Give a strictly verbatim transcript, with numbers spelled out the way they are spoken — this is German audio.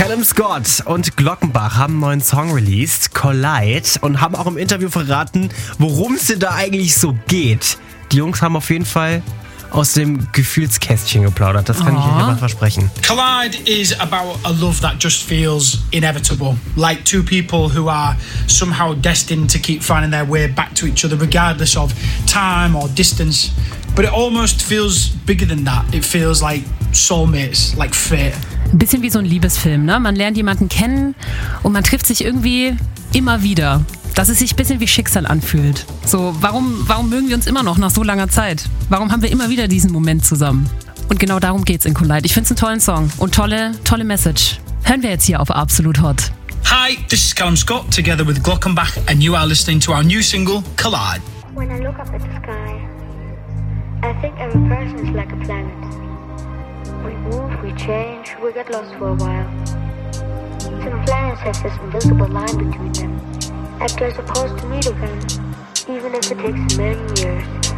Callum Scott und Glockenbach haben einen neuen Song released, Collide, und haben auch im Interview verraten, worum es denn da eigentlich so geht. Die Jungs haben auf jeden Fall aus dem Gefühlskästchen geplaudert, das kann Aww. ich euch aber versprechen. Collide is about a love that just feels inevitable, like two people who are somehow destined to keep finding their way back to each other regardless of time or distance, but it almost feels bigger than that. It feels like soulmates, like fate. Ein bisschen wie so ein Liebesfilm, ne? Man lernt jemanden kennen und man trifft sich irgendwie immer wieder. Dass es sich ein bisschen wie Schicksal anfühlt. So, warum, warum mögen wir uns immer noch nach so langer Zeit? Warum haben wir immer wieder diesen Moment zusammen? Und genau darum geht's in Collide. Ich finde es einen tollen Song und tolle, tolle Message. Hören wir jetzt hier auf Absolut Hot. Hi, this is Callum Scott together with Glockenbach and you are listening to our new single, Collide. When I look up at the sky, I think every person is like a planet. We move, we change, we get lost for a while. Some planets have this invisible line between them. That they're supposed to meet again, even if it takes many years.